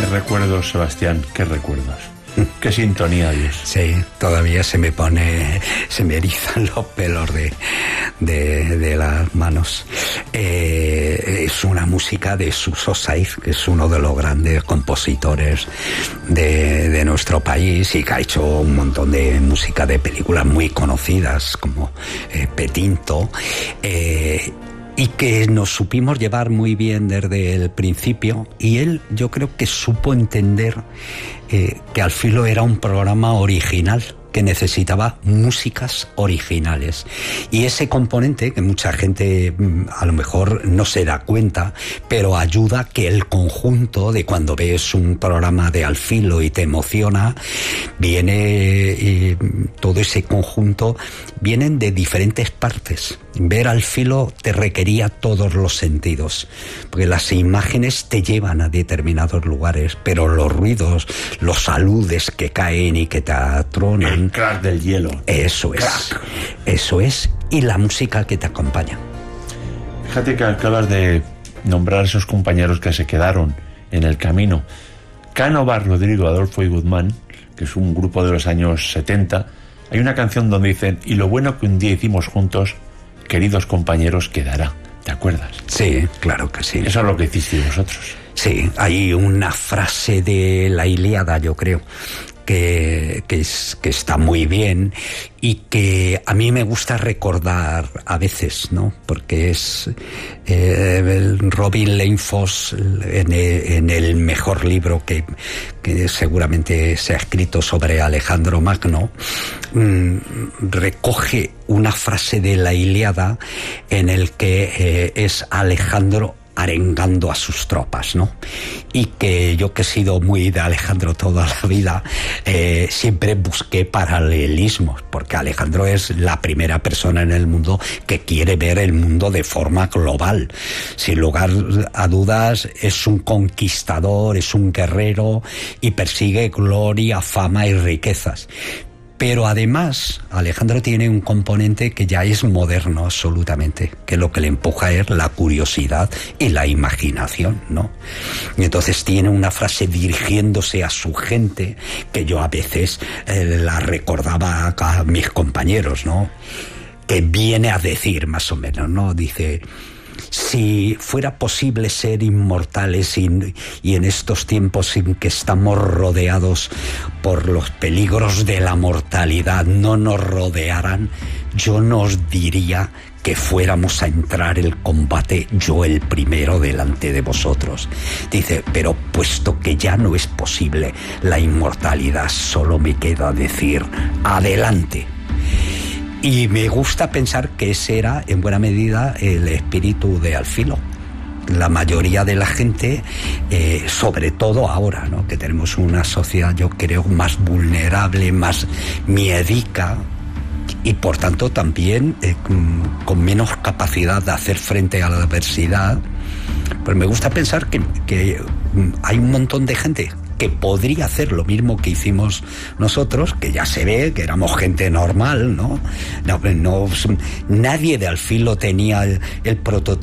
Qué recuerdos, Sebastián, qué recuerdos. Qué sintonía, Dios. Sí, todavía se me erizan los pelos de las manos. Es una música de Suso Saiz, que es uno de los grandes compositores de nuestro país y que ha hecho un montón de música de películas muy conocidas como Petinto. Y que nos supimos llevar muy bien desde el principio, y él yo creo que supo entender que Al Filo era un programa original, que necesitaba músicas originales. Y ese componente, que mucha gente a lo mejor no se da cuenta, pero ayuda que el conjunto de cuando ves un programa de Al Filo y te emociona, viene todo ese conjunto, vienen de diferentes partes. Ver Al Filo te requería todos los sentidos, porque las imágenes te llevan a determinados lugares, pero los ruidos, los aludes que caen y que te atronan, el crack del hielo. Eso es. Crack. Eso es. Y la música que te acompaña. Fíjate que acabas de nombrar a esos compañeros que se quedaron en el camino. Cánovas, Rodrigo, Adolfo y Guzmán, que es un grupo de los años 70, hay una canción donde dicen: y lo bueno que un día hicimos juntos, queridos compañeros, quedará. ¿Te acuerdas? Sí, claro que sí. Eso es lo que hicisteis vosotros. Sí, hay una frase de la Ilíada, yo creo, que está muy bien y que a mí me gusta recordar a veces, ¿no? Porque es Robin Lanefoss en el mejor libro que seguramente se ha escrito sobre Alejandro Magno, recoge una frase de la Ilíada en el que es Alejandro arengando a sus tropas, ¿no? Y que yo, que he sido muy de Alejandro toda la vida, siempre busqué paralelismos, porque Alejandro es la primera persona en el mundo que quiere ver el mundo de forma global. Sin lugar a dudas, es un conquistador, es un guerrero y persigue gloria, fama y riquezas. Pero además, Alejandro tiene un componente que ya es moderno absolutamente, que lo que le empuja es la curiosidad y la imaginación, ¿no? Y entonces tiene una frase dirigiéndose a su gente que yo a veces la recordaba a mis compañeros, ¿no? Que viene a decir más o menos, ¿no? Dice: si fuera posible ser inmortales y en estos tiempos en que estamos rodeados por los peligros de la mortalidad no nos rodearan, yo nos diría que fuéramos a entrar el combate yo el primero delante de vosotros. Dice: pero puesto que ya no es posible la inmortalidad, solo me queda decir adelante. Y me gusta pensar que ese era, en buena medida, el espíritu de Al Filo. La mayoría de la gente, sobre todo ahora, ¿no?, que tenemos una sociedad, yo creo, más vulnerable, más miedica, y por tanto también con menos capacidad de hacer frente a la adversidad, pues me gusta pensar que hay un montón de gente que podría hacer lo mismo que hicimos nosotros, que ya se ve que éramos gente normal, ¿no? Nadie de Al Filo tenía el prototipo